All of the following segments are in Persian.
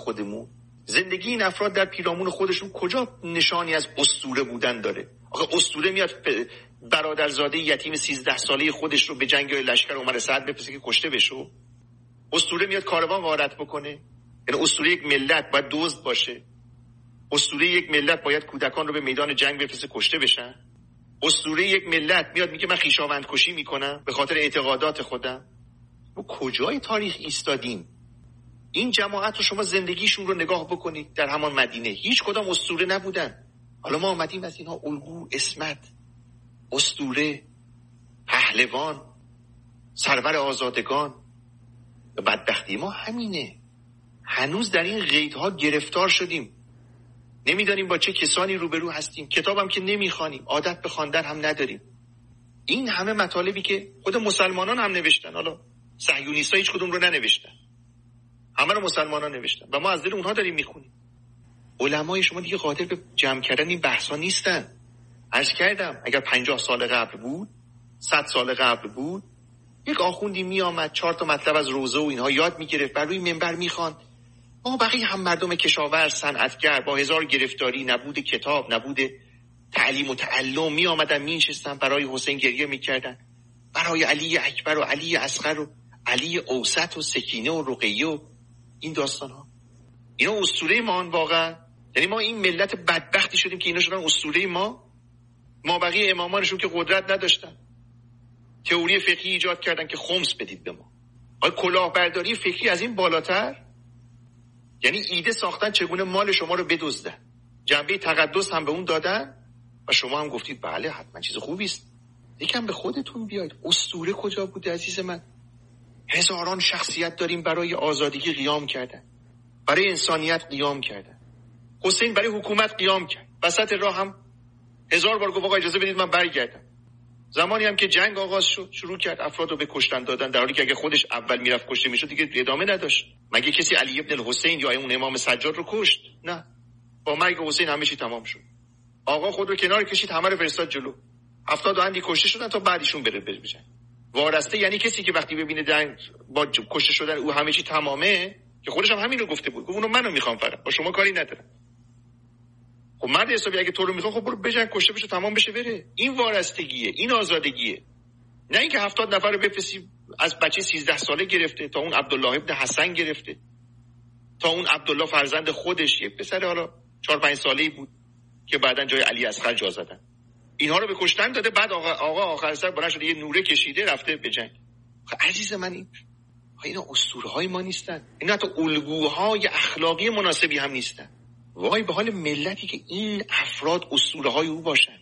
خودمون. زندگی این افراد در پیرامون خودشون کجا نشانی از اسطوره بودن داره؟ آخه اسطوره میاد برادرزاده یتیم 13 ساله خودش رو به جنگ لشکر عمر سعد بفرسته که کشته بشه؟ اسطوره میاد کاروان غارت بکنه؟ یعنی اسطوره یک ملت باید دزد باشه؟ اسطوره یک ملت باید کودکان رو به میدان جنگ بفرسته کشته بشن؟ اسطوره یک ملت میاد میگه من خویشاوند کشی میکنم به خاطر اعتقادات خودم؟ ما کجای تاریخ ایستادیم؟ این جماعت رو شما زندگیشون رو نگاه بکنید در همان مدینه، هیچ کدام اسطوره نبودن. حالا ما آمدیم از اینها الگو، عصمت، اسطوره، پهلوان، سرور آزادگان. بدبختی ما همینه، هنوز در این قیدها گرفتار شدیم، نمیدانیم با چه کسانی روبرو هستیم، کتابم که نمیخوانیم، عادت به خواندن هم نداریم. این همه مطالبی که خود مسلمانان هم نوشتن، حالا صهیونیست‌ها هیچ کدوم رو ننوشتن، همه رو مسلمانان نوشتن و ما از دل اونها داریم میخونیم. علمای شما دیگه قادر به جمع کردن این بحثا نیستن. عرض کردم اگر 50 سال قبل بود، 100 سال قبل بود، یک آخوندی میآمد 4 تا مطلب از روزه و اینها یاد میگرفت، بر روی منبر میخواند. ما بقیه هم مردم کشاورز، صنعتگر، با هزار گرفتاری، نبود کتاب، نبود تعلیم و تعلم، میآمدن مینشستن برای حسین گریه میکردن، برای علی اکبر و علی اصغر و علی اوسط و سکینه و رقیه و این داستان ها. اینا اسطوره ما واقعا. یعنی ما این ملت بدبختی شدیم که اینا شدن اسطوره ما بقیه امامانشون که قدرت نداشتن، تئوری فقهی ایجاد کردن که خمس بدید به ما. آیا کلاهبرداری فکری از این بالاتر؟ یعنی ایده ساختن چگونه مال شما رو بدزدن، جنبه تقدس هم به اون دادن و شما هم گفتید بله حتما چیز خوبی است. یکم به خودتون بیاید. اسطوره کجا بوده عزیز من؟ هزاران شخصیت داریم برای آزادی قیام کردن، برای انسانیت قیام کردن. حسین برای حکومت قیام کرد، وسط راه هم 1000 بار گفت آقا اجازه بدید من برگردم. زمانی هم که جنگ آغاز شد شروع کرد افراد رو به کشتن دادن، در حالی که اگه خودش اول میرفت کشته میشد دیگه ادامه نداشت. مگه کسی علی ابن الحسین یا اون امام سجاد رو کشت؟ نه، با مرگ حسین همه چی تمام شد. آقا خود رو کنار کشید، همه رو فرستاد جلو. 70 اندی کشته شدن تا بعدیشون بره بجنگ. وارسته یعنی کسی که وقتی ببینه جنگ با کشته شدن او همه چی تمامه، که خودش هم همین رو گفته بود، اونو منو میخوام فقط، با شما کاری ندارم. خب مرد حسابی اگه تو رو میخوام خب برو بجنگ، کشته بشه، تمام بشه بره. این وارستگیه، این آزادگیه. نه اینکه 70 نفر رو بفرستی، از بچه 13 ساله گرفته تا اون عبدالله ابن حسن گرفته تا اون عبدالله فرزند خودش، یک پسر حالا 4-5 ساله‌ای بود که بعدن جای علی اصغر جا زدن. اینها رو به کشتن داده، بعد آقا آخر سر بلند شده یه نوره کشیده رفته به جنگ. عزیز من اینا اسطوره‌های ما نیستن، اینا حتی الگوهای اخلاقی مناسبی هم نیستن. وای به حال ملتی که این افراد اسطوره‌های او باشن.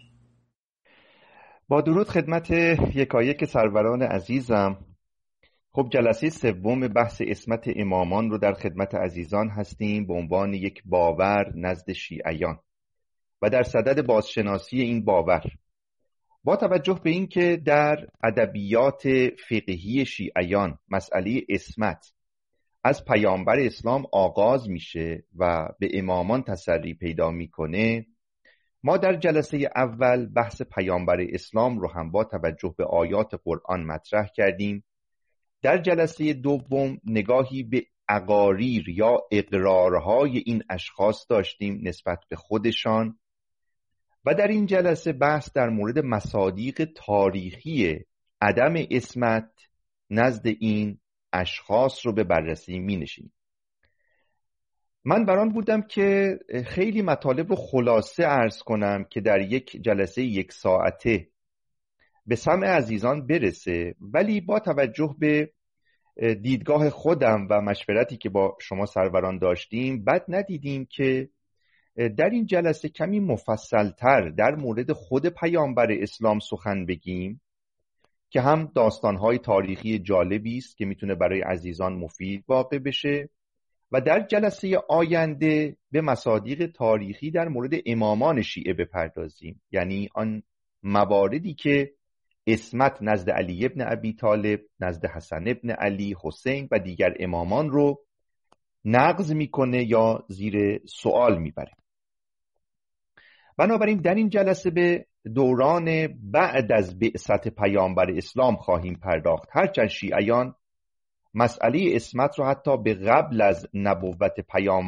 با درود خدمت یکایک سروران عزیزم. خب جلسه سوم بحث عصمت امامان رو در خدمت عزیزان هستیم به عنوان یک باور نزد شیعیان و در صدد بازشناسی این باور، با توجه به این که در ادبیات فقهی شیعیان مسئله عصمت از پیامبر اسلام آغاز میشه و به امامان تسری پیدا میکنه، ما در جلسه اول بحث پیامبر اسلام رو هم با توجه به آیات قرآن مطرح کردیم. در جلسه دوم نگاهی به اقاریر یا اقرارهای این اشخاص داشتیم نسبت به خودشان و در این جلسه بحث در مورد مصادیق تاریخی عدم عصمت نزد این اشخاص رو به بررسی می نشینیم. من بران بودم که خیلی مطالب رو خلاصه عرض کنم که در یک جلسه 1 ساعته به سمع عزیزان برسه، ولی با توجه به دیدگاه خودم و مشورتی که با شما سروران داشتیم بد ندیدیم که در این جلسه کمی مفصلتر در مورد خود پیامبر اسلام سخن بگیم که هم داستانهای تاریخی جالبی است که میتونه برای عزیزان مفید واقع بشه و در جلسه آینده به مصادیق تاریخی در مورد امامان شیعه بپردازیم، یعنی آن مواردی که عصمت نزد علی ابن ابی طالب، نزد حسن ابن علی، حسین و دیگر امامان رو نقض میکنه یا زیر سوال میبره. بنابراین در این جلسه به دوران بعد از بعثت پیامبر اسلام خواهیم پرداخت، هرچند شیعیان مسئله عصمت رو حتی به قبل از نبوت پیامبر